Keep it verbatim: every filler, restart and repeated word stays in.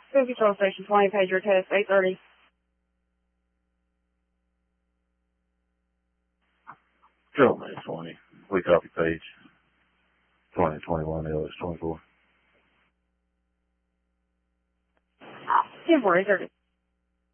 Food Control Station twenty, pager test, eight thirty. Control May twenty. We copy page. twenty twenty-one L S twenty-four. ten four, eight thirty.